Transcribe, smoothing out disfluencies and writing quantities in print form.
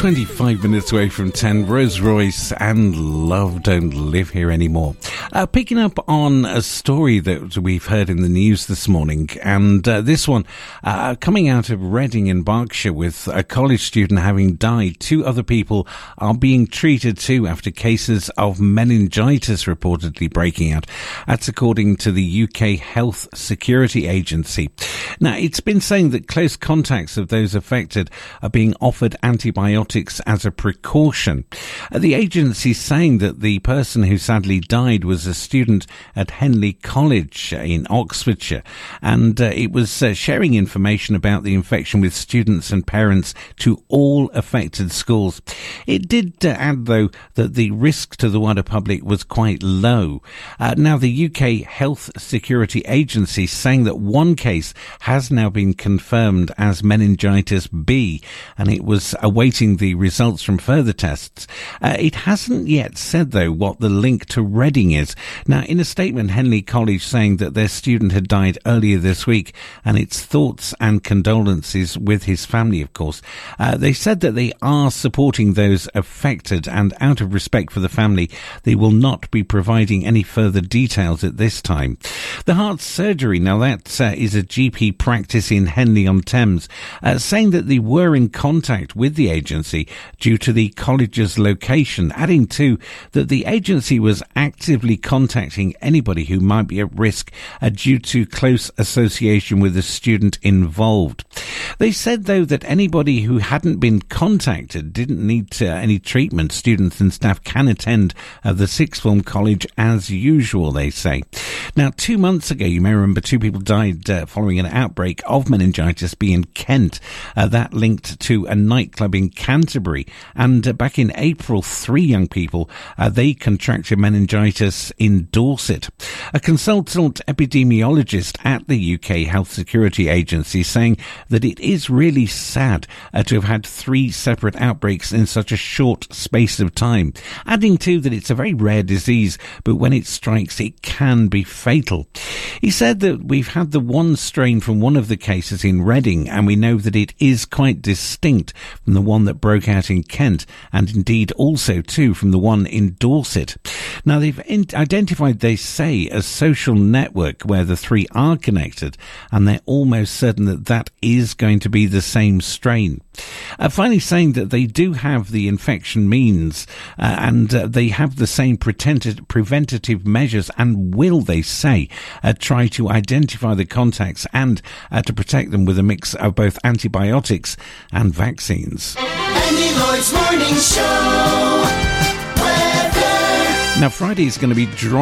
25 minutes away from 10, Rose Royce and Love Don't Live Here Anymore. Picking up on a story that we've heard in the news this morning, and this one coming out of Reading in Berkshire, with a college student having died. 2 other people are being treated too after cases of meningitis reportedly breaking out. That's according to the UK Health Security Agency. Now, it's been saying that close contacts of those affected are being offered antibiotics as a precaution. The agency saying that the person who sadly died was a student at Henley College in Oxfordshire, and it was sharing information about the infection with students and parents to all affected schools. It did add, though, that the risk to the wider public was quite low. Now, the UK Health Security Agency saying that one case has now been confirmed as meningitis B, and it was awaiting the results from further tests. It hasn't yet said, though, what the link to Reading is. Now, in a statement, Henley College saying that their student had died earlier this week, and its thoughts and condolences with his family, of course. They said that they are supporting those affected, and out of respect for the family, they will not be providing any further details at this time. The Heart Surgery, now that is a GP practice in Henley-on-Thames, saying that they were in contact with the agency due to the college's location, adding too that the agency was actively contacting anybody who might be at risk due to close association with the student involved. They said, though, that anybody who hadn't been contacted didn't need any treatment. Students and staff can attend the sixth form college as usual, they say. Now, 2 months ago, you may remember 2 people died following an outbreak of meningitis B in Kent. That linked to a nightclub in Canterbury. And back in April, 3 young people, they contracted meningitis in Dorset. A consultant epidemiologist at the UK Health Security Agency saying that it is really sad to have had 3 separate outbreaks in such a short space of time, adding to that it's a very rare disease, but when it strikes, it can be fatal. He said that we've had the one strain from one of the cases in Reading, and we know that it is quite distinct from the one that broke out in Kent, and indeed also too from the one in Dorset. Now, they've identified, they say, a social network where the 3 are connected, and they're almost certain that that is going to be the same strain. Finally saying that they do have the infection means and they have the same preventative measures, and will, they say, try to identify the contacts and to protect them with a mix of both antibiotics and vaccines. Andy Lloyd's Morning Show. Weather. Now, Friday is going to be dry.